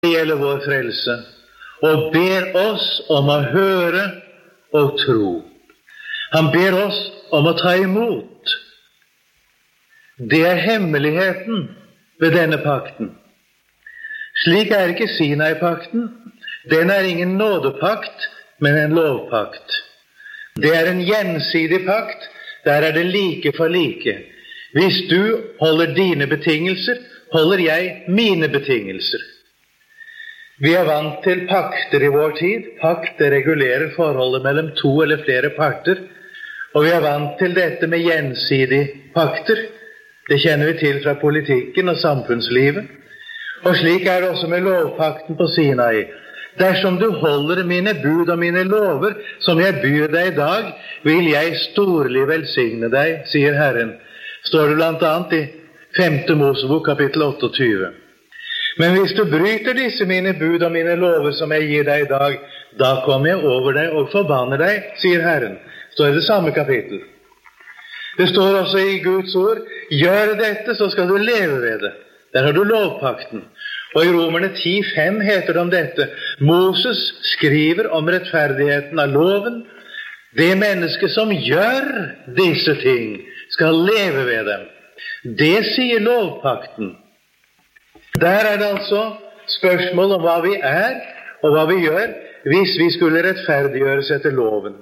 det gjelder vår frelse, og ber oss om å høre og tro. Han ber oss om å ta imot. Det er hemmeligheten ved denne pakten. Slik er ikke Sinai-pakten. Den er ingen nådepakt, men en lovpakt. Det er en gjensidig pakt. Der er det like for like. Hvis du holder dine betingelser, holder jeg mine betingelser. Vi er vant til pakter i vår tid. Pakt regulerer forholdet mellom to eller flere parter. Og vi er vant til dette med gjensidige pakter. Det kjenner vi til fra politikken og samfunnslivet. Og slik er det også med lovpakten på Sinai. Dersom du holder mine bud og mine lover, som jeg byr deg i dag, vil jeg storlig velsigne deg, sier Herren. Står det blant annet i 5. Mosebok, kapittel 28. Men hvis du bryter disse mine bud og mine lover som jeg gir deg i dag, da kommer jeg over deg og forbanner deg, sier Herren. Står i det samme kapittel. Det står også i Guds ord, gjør dette, så skal du leve ved det. Der har du lovpakten. Og i Romerne 10:5 heter det om dette. Moses skriver om rettferdigheten av loven. Det menneske som gjør disse ting, skal leve ved dem. Det sier lovpakten. Der er det altså spørsmål om hva vi er, og hva vi gjør, hvis vi skulle rettferdiggjøres etter loven.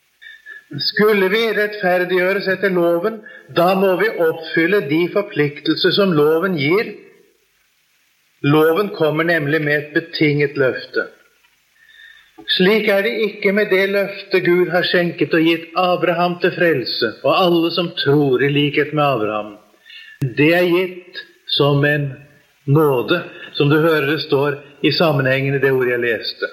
Skulle vi rettferdiggjøres etter loven, da må vi oppfylle de forpliktelser som loven gir. Loven kommer nemlig med et betinget løfte. Slik er det ikke med det løfte Gud har skjenket og gitt Abraham til frelse, og alle som tror i likhet med Abraham. Det er gitt som en nåde, som du hører det står i sammenhengen i det ordet jeg leste.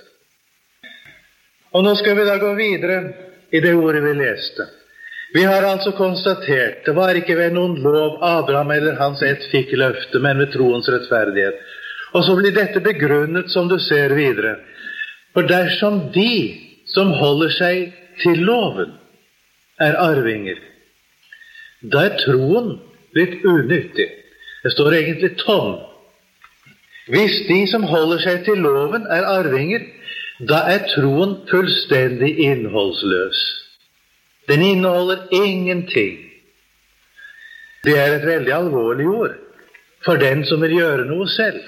Og nå skal vi da gå videre i det ordet vi leste. Vi har altså konstatert, det var ikke ved noen lov Abraham eller hans ett fikk løfte, men ved troens rettferdighet. Og så blir dette begrunnet, som du ser videre. For dersom de som holder seg til loven er arvinger, da er troen litt unyttig. Det står egentlig tom. Hvis de som holder seg til loven er arvinger, da er troen fullstendig innholdsløs. Den inneholder ingenting. Det er et veldig alvorlig ord for den som vil gjøre noe selv.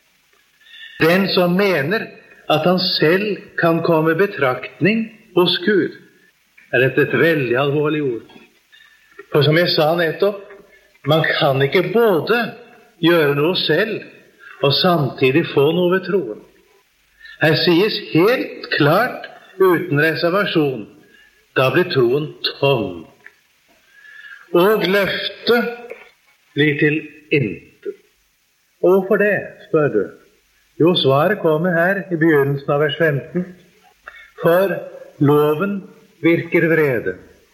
Den som mener at han selv kan komme i betraktning hos Gud, er dette et veldig alvorlig ord. For som jeg sa nettopp, man kan ikke både gjøre noe selv og samtidig få noe ved troen. Her sies helt klart, uten reservasjon, da blir troen tom. Og løftet blir til intet. Og hvorfor det, spør du? Jo, svaret kommer her i begynnelsen av vers 15. For loven virker vrede.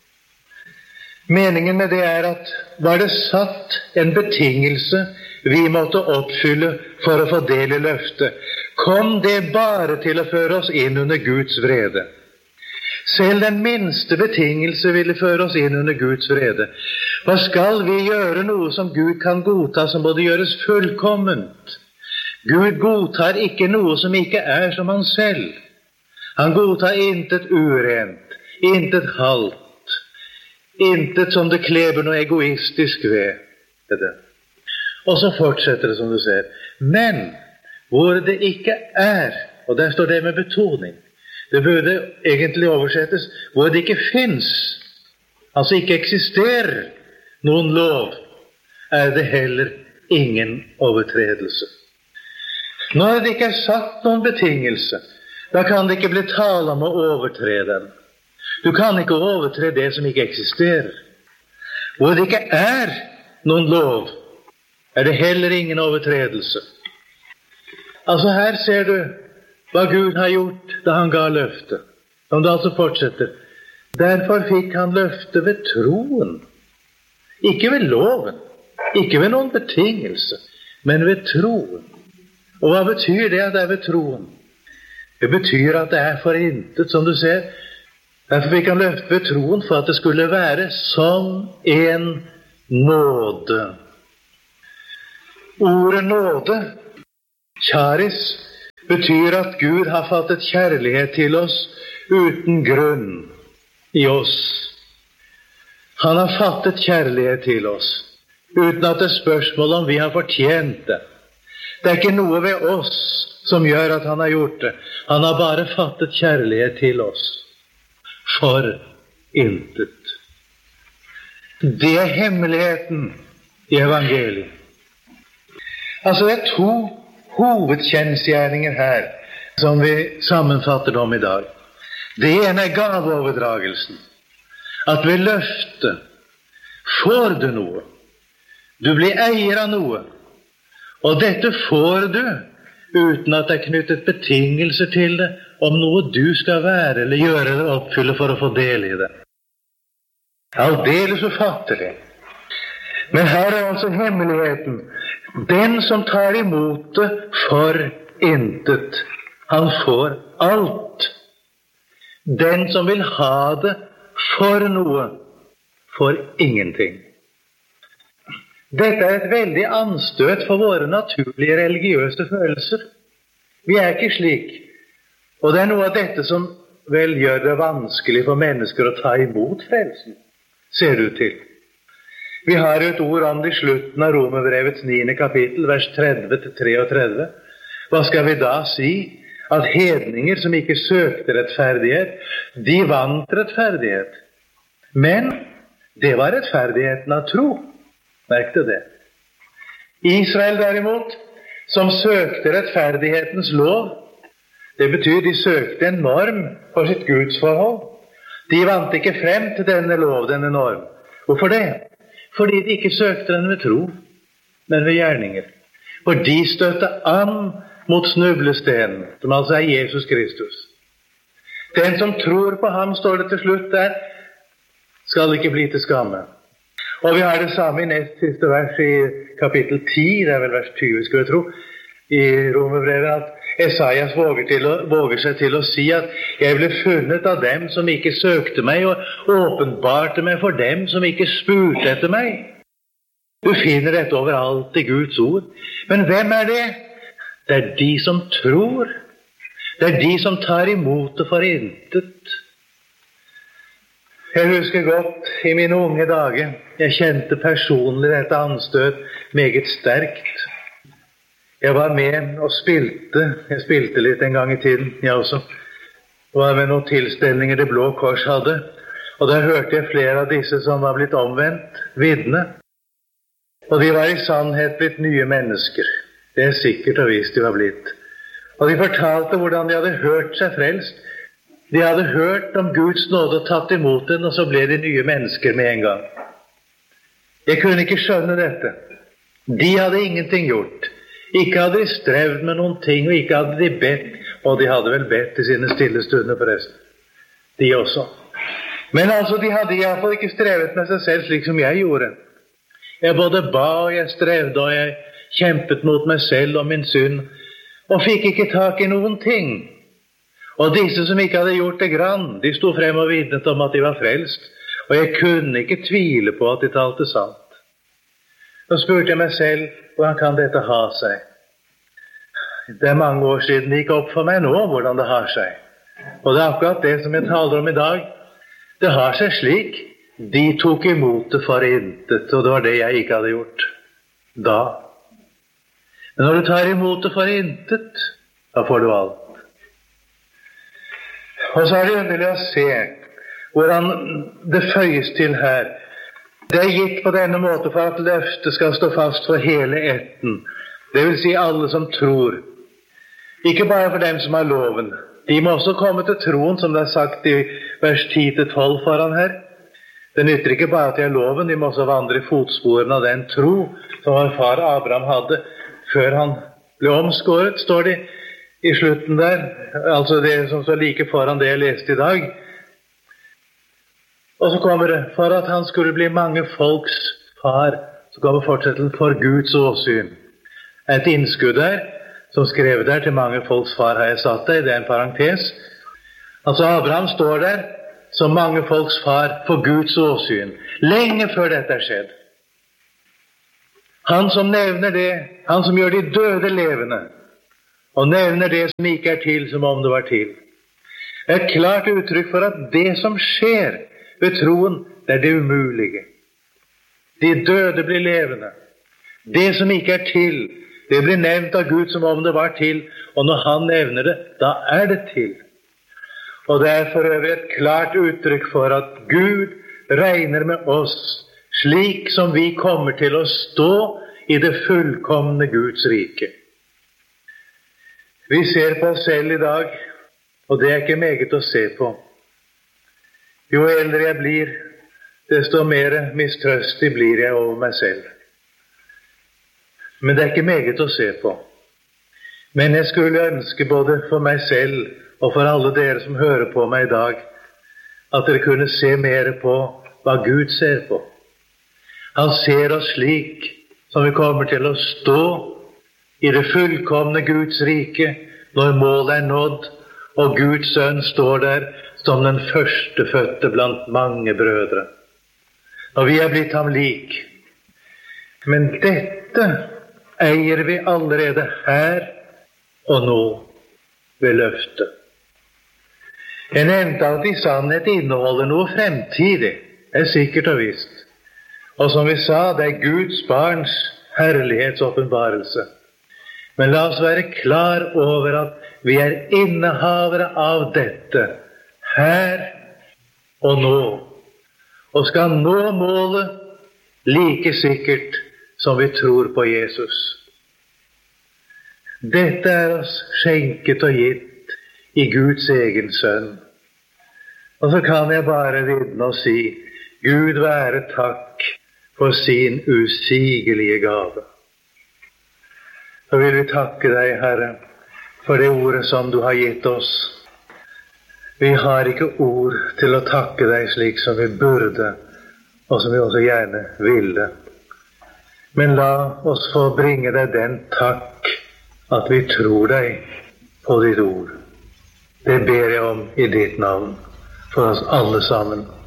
Meningen med det er at var det satt en betingelse vi måtte oppfylle for å få del i løftet, kom det bare til å føre oss inn under Guds vrede. Selv den minste betingelse ville føre oss inn under Guds vrede. Hva skal vi gjøre noe som Gud kan godta, som både gjøres fullkomment? Gud godtar ikke noe som ikke er som han selv. Han godtar intet urent, intet halvt, intet som det kleber noe egoistisk ved det. Og så fortsetter det, som du ser. Men hvor det ikke er, og der står det med betoning, det burde egentlig oversettes, hvor det ikke finnes, altså ikke eksisterer noen lov, er det heller ingen overtredelse. Når det ikke er satt noen betingelse, da kan det ikke bli tale om å overtre den. Du kan ikke overtre det som ikke eksisterer. Hvor det ikke er noen lov, er det heller ingen overtredelse. Altså her ser du hva Gud har gjort da han ga løftet. Som det altså fortsetter. Derfor fikk han løftet ved troen. Ikke ved loven, ikke ved noen betingelse, men ved troen. Og hva betyr det at det er ved troen? Det betyr at det er for intet, som du ser. Derfor fikk han løftet ved troen for at det skulle være som en nåde. Ordet nåde, charis, betyr at Gud har fattet kjærlighet til oss uten grunn i oss. Han har fattet kjærlighet til oss uten at det er spørsmål om vi har fortjent det. Det er ikke noe ved oss som gjør at han har gjort det. Han har bare fattet kjærlighet til oss for intet. Det er hemmeligheten i evangeliet. Altså det er to hovedkjensgjerninger her som vi sammenfatter om i dag. Det ene er gaveoverdragelsen. At ved løftet får du noe. Du blir eier av noe. Og dette får du uten at det er knyttet betingelser til det om noe du skal være eller gjøre eller oppfylle for å få del i det. Aldeles ufattelig. Men her er altså hemmeligheten. Den som tar imot det for intet, han får alt. Den som vil ha det for noe, får ingenting. Dette er et veldig anstøt for våre naturlige religiøse følelser. Vi er ikke slik. Og det er noe av dette som vel gjør det vanskelig for mennesker å ta imot frelsen, ser det ut til. Vi har et ord om det i slutten av Romerbrevets 9. kapittel, vers 30-33. Hva skal vi da si? At hedninger som ikke søkte rettferdighet, de vant rettferdighet. Men det var rettferdigheten av tro. Merk det. Israel derimot, som søkte rettferdighetens lov, det betyr de søkte en norm for sitt gudsforhold. De vant ikke frem til denne lov, denne norm. Hvorfor det? Fordi de ikke søkte den ved tro, men ved gjerninger. For de støtte an mot snublestenen, som altså er Jesus Kristus. Den som tror på ham, står det til slutt der, skal ikke bli til skamme. Og vi har det samme i nest siste vers i kapittel 10, det er vel vers 20, skulle jeg tro, i Romerbrevet, at Esaias våger seg til å si at jeg ble funnet av dem som ikke søkte meg, og åpenbarte meg for dem som ikke spurte etter meg. Du finner dette overalt i Guds ord. Men hvem er det? Det er de som tror. Det er de som tar imot det for intet. Jeg husker godt i mine unge dager, jeg kjente personlig dette anstøt meget sterkt. Jeg var med og spilte. Jeg spilte litt en gang i tiden, jeg også. Det var med noen tilstelninger Det Blå Kors hadde. Og der hørte jeg flere av disse som var blitt omvendt, vitne. Og de var i sannhet blitt nye mennesker. Det er sikkert og visst de var blitt. Og de fortalte hvordan de hadde hørt seg frelst. De hadde hørt om Guds nåde og tatt imot den, og så ble de nye mennesker med en gang. Jeg kunne ikke skjønne dette. De hadde ingenting gjort. Ikke hadde de strevd med noen ting, og ikke hadde de bedt, og de hadde vel bedt i sine stille stunder forresten. De også. Men altså, de hadde i hvert fall ikke strevet med seg selv slik som jeg gjorde. Jeg både ba, og jeg strevde, og jeg kjempet mot meg selv og min synd, og fikk ikke tak i noen ting. Og disse som ikke hadde gjort det grann, de sto frem og vitnet om at de var frelst, og jeg kunne ikke tvile på at de talte sant. Så spurte jeg meg selv, hvordan kan dette ha seg? Det er mange år siden det gikk opp for meg nå hvordan det har seg. Og det er akkurat det som jeg taler om i dag. Det har seg slik. De tok imot det for intet, og det var det jeg ikke hadde gjort da. Men når du tar imot det for intet, da får du alt. Og så er det underlig å se hvordan det føyes til her. Det er gitt på denne måte for at løftet skal stå fast for hele ætten. Det vil si alle som tror. Ikke bare for dem som har loven. De må også komme til troen, som det er sagt i vers 10-12 foran her. Det nytter ikke bare at de har loven, de må også vandre i fotsporene av den tro som vår far Abraham hadde før han ble omskåret, står det i slutten der. Altså det som står like foran det jeg leste i dag. Og så kommer det, for at han skulle bli mange folks far, så kommer fortsettelsen for Guds åsyn. Et innskudd der, som skrevet der til mange folks far har jeg satt der, det er en parentes. Altså Abraham står der som mange folks far for Guds åsyn, lenge før dette er skjedd. Han som nevner det, han som gjør de døde levende, og nevner det som ikke er til, som om det var til. Et klart uttrykk for at det som skjer ved troen, det er det umulige. De døde blir levende. Det som ikke er til, det blir nevnt av Gud som om det var til, og når han nevner det, da er det til. Og det er for øvrig et klart uttrykk for at Gud regner med oss slik som vi kommer til å stå i det fullkomne Guds rike. Vi ser på oss selv i dag, og det er ikke meget å se på. Jo eldre jeg blir, desto mer mistrøstig blir jeg over meg selv. Men det er ikke meget å se på. Men jeg skulle ønske både for meg selv og for alle dere som hører på meg i dag, at dere kunne se mer på hva Gud ser på. Han ser oss slik som vi kommer til å stå i det fullkomne Guds rike når målet er nådd, og Guds sønn står der som den førstefødte blant mange brødre. Og vi er blitt ham lik. Men dette eier vi allerede her og nå ved løftet. Jeg nevnte at i sannhet inneholder noe fremtidig, er sikkert og visst. Og som vi sa, det er Guds barns herlighetsåpenbarelse. Men la oss være klar over at vi er innehavere av dette, her og nå, og skal nå målet like sikkert som vi tror på Jesus. Dette er oss skjenket og gitt i Guds egen sønn. Og så kan jeg bare vitne og si, Gud være takk for sin usigelige gave. Så vil vi takke deg, Herre, for det ordet som du har gitt oss. Vi har ikke ord til å takke deg slik som vi burde, og som vi også gjerne ville. Men la oss få bringe deg den takk at vi tror deg på ditt ord. Det ber jeg om i ditt navn, for oss alle sammen.